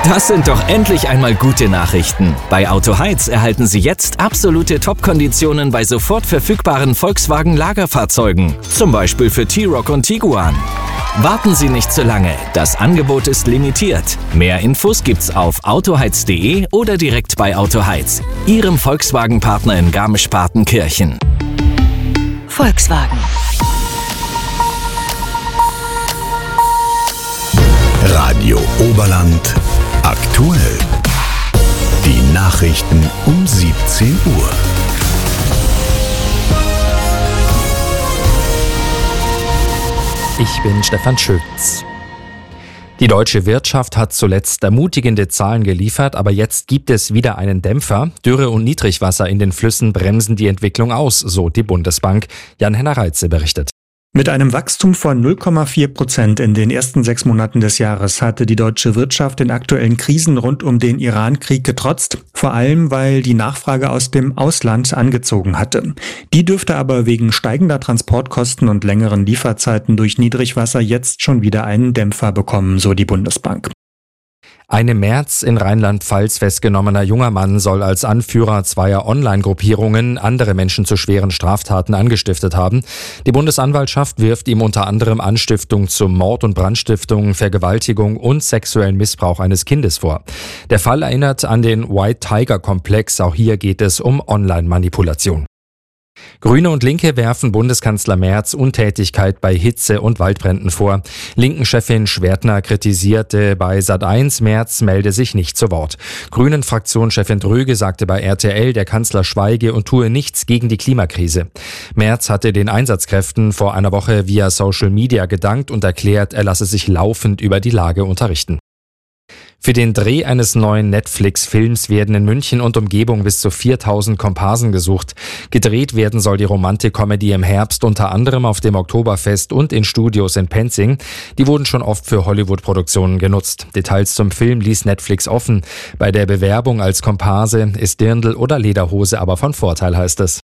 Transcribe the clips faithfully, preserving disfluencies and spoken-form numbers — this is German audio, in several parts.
Das sind doch endlich einmal gute Nachrichten. Bei Autoheiz erhalten Sie jetzt absolute Top-Konditionen bei sofort verfügbaren Volkswagen-Lagerfahrzeugen. Zum Beispiel für T-Roc und Tiguan. Warten Sie nicht zu lange. Das Angebot ist limitiert. Mehr Infos gibt's auf autoheiz punkt de oder direkt bei Autoheiz, Ihrem Volkswagen-Partner in Garmisch-Partenkirchen. Volkswagen. Radio Oberland aktuell. Die Nachrichten um siebzehn Uhr. Ich bin Stefan Schütz. Die deutsche Wirtschaft hat zuletzt ermutigende Zahlen geliefert, aber jetzt gibt es wieder einen Dämpfer. Dürre und Niedrigwasser in den Flüssen bremsen die Entwicklung aus, so die Bundesbank. Jan-Henner Reitze berichtet. Mit einem Wachstum von null Komma vier Prozent in den ersten sechs Monaten des Jahres hatte die deutsche Wirtschaft den aktuellen Krisen rund um den Iran-Krieg getrotzt, vor allem weil die Nachfrage aus dem Ausland angezogen hatte. Die dürfte aber wegen steigender Transportkosten und längeren Lieferzeiten durch Niedrigwasser jetzt schon wieder einen Dämpfer bekommen, so die Bundesbank. Ein im März in Rheinland-Pfalz festgenommener junger Mann soll als Anführer zweier Online-Gruppierungen andere Menschen zu schweren Straftaten angestiftet haben. Die Bundesanwaltschaft wirft ihm unter anderem Anstiftung zum Mord und Brandstiftung, Vergewaltigung und sexuellen Missbrauch eines Kindes vor. Der Fall erinnert an den White Tiger-Komplex. Auch hier geht es um Online-Manipulation. Grüne und Linke werfen Bundeskanzler Merz Untätigkeit bei Hitze- und Waldbränden vor. Linken-Chefin Schwertner kritisierte bei Sat eins, Merz melde sich nicht zu Wort. Grünen-Fraktionschefin Dröge sagte bei R T L, der Kanzler schweige und tue nichts gegen die Klimakrise. Merz hatte den Einsatzkräften vor einer Woche via Social Media gedankt und erklärt, er lasse sich laufend über die Lage unterrichten. Für den Dreh eines neuen Netflix-Films werden in München und Umgebung bis zu viertausend Komparsen gesucht. Gedreht werden soll die Romantik-Comedy im Herbst unter anderem auf dem Oktoberfest und in Studios in Penzing. Die wurden schon oft für Hollywood-Produktionen genutzt. Details zum Film ließ Netflix offen. Bei der Bewerbung als Komparse ist Dirndl oder Lederhose aber von Vorteil, heißt es.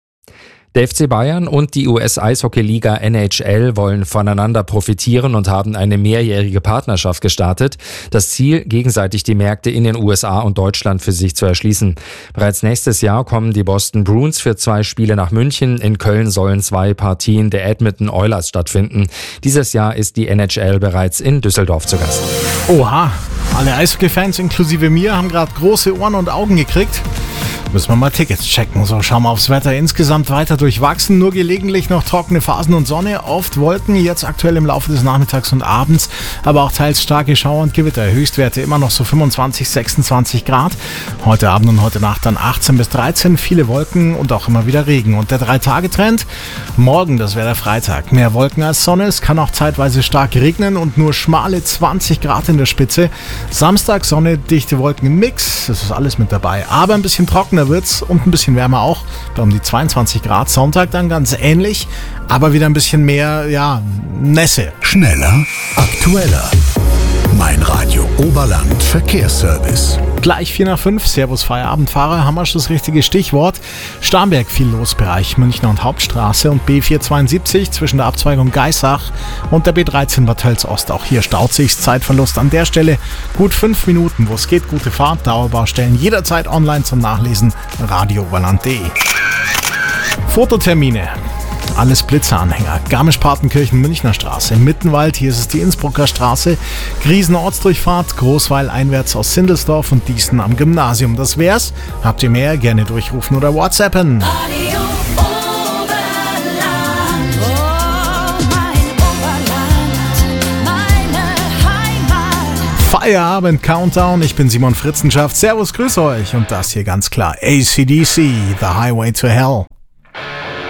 Der F C Bayern und die U S-Eishockey-Liga N H L wollen voneinander profitieren und haben eine mehrjährige Partnerschaft gestartet. Das Ziel, gegenseitig die Märkte in den U S A und Deutschland für sich zu erschließen. Bereits nächstes Jahr kommen die Boston Bruins für zwei Spiele nach München. In Köln sollen zwei Partien der Edmonton Oilers stattfinden. Dieses Jahr ist die N H L bereits in Düsseldorf zu Gast. Oha, alle Eishockey-Fans inklusive mir haben gerade große Ohren und Augen gekriegt. Müssen wir mal Tickets checken. So, schauen wir aufs Wetter. Insgesamt weiter durchwachsen, nur gelegentlich noch trockene Phasen und Sonne, oft Wolken, jetzt aktuell im Laufe des Nachmittags und Abends, aber auch teils starke Schauer und Gewitter. Höchstwerte immer noch so fünfundzwanzig, sechsundzwanzig Grad. Heute Abend und heute Nacht dann achtzehn bis dreizehn, viele Wolken und auch immer wieder Regen. Und der Drei-Tage-Trend? Morgen, das wäre der Freitag. Mehr Wolken als Sonne, es kann auch zeitweise stark regnen und nur schmale zwanzig Grad in der Spitze. Samstag Sonne, dichte Wolken im Mix, das ist alles mit dabei. Aber ein bisschen trockener wird's und ein bisschen wärmer auch, bei um die zweiundzwanzig Grad. Sonntag dann ganz ähnlich, aber wieder ein bisschen mehr, ja, Nässe. Schneller, aktueller. Mein Radio Oberland Verkehrsservice. Gleich vier nach fünf, Servus Feierabendfahrer, haben wir schon das richtige Stichwort. Starnberg viel los, Bereich Münchner und Hauptstraße und B vierhundertzweiundsiebzig zwischen der Abzweigung Geisach und der B dreizehn Bad Tölz-Ost. Auch hier staut sich, Zeitverlust an der Stelle. Gut fünf Minuten, wo es geht, gute Fahrt, Dauerbaustellen jederzeit online zum Nachlesen, radio oberland punkt de. Fototermine. Alles Blitzeranhänger. Garmisch-Partenkirchen, Münchner Straße. Mittenwald, hier ist es die Innsbrucker Straße. Griesen Ortsdurchfahrt, Großweil einwärts aus Sindelsdorf und Diesen am Gymnasium. Das wär's. Habt ihr mehr? Gerne durchrufen oder WhatsAppen. Radio Oberland. Oh, mein Oberland, meine Heimat. Feierabend-Countdown. Ich bin Simon Fritzenschaft. Servus, grüß euch. Und das hier ganz klar. A C D C, The Highway to Hell.